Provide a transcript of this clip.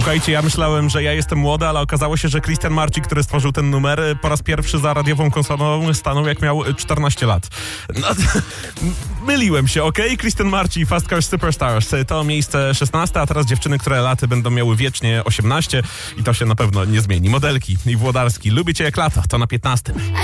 Słuchajcie, ja myślałem, że ja jestem młody, ale okazało się, że Christian Marci, który stworzył ten numer, po raz pierwszy za radiową konsolą stanął, jak miał 14 lat. No, myliłem się, okej? Christian Marci i Fast Car Superstars to miejsce 16, a teraz dziewczyny, które laty będą miały wiecznie 18 i to się na pewno nie zmieni. Modelki i Włodarski, lubię cię jak lata, to na 15.